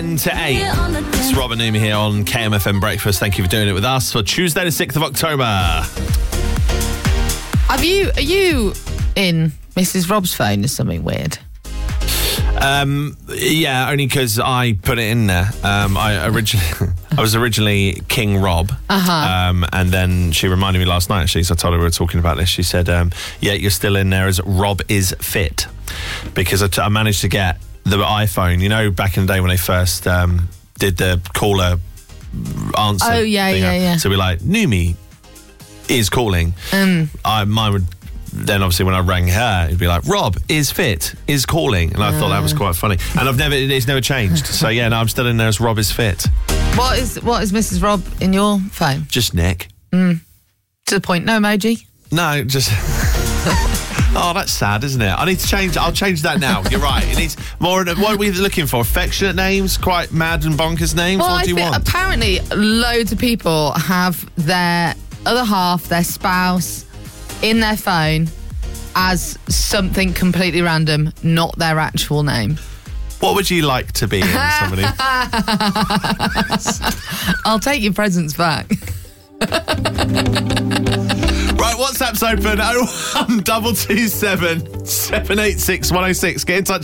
7 to 8. It's Rob and Numi here on KMFM Breakfast. Thank you for doing it with us for Tuesday the 6th of October. Are you in Mrs. Rob's phone as something weird? Yeah, only because I put it in there. I was originally King Rob, and then she reminded me last night, actually, so I told her we were talking about this. She said, yeah, you're still in there as Rob is fit, because I managed to get the iPhone, you know, back in the day when they first did the caller answer. Oh, yeah. So we're like, Numi is calling. Mine would... Then obviously when I rang her, it'd be like, Rob is fit, is calling. And I thought that was quite funny. And it's never changed. So yeah, no, I'm still in there as Rob is fit. What is Mrs. Rob in your phone? Just Nick. To the point, no emoji? No, just... Oh, that's sad, isn't it? I need to change. I'll change that now. You're right. It needs more. What are we looking for? Affectionate names? Quite mad and bonkers names? Well, what do you want? Apparently, loads of people have their other half, their spouse, in their phone as something completely random, not their actual name. What would you like to be in, somebody? I'll take your presents back. Right, WhatsApp's open. 01227 786 106. Get in touch.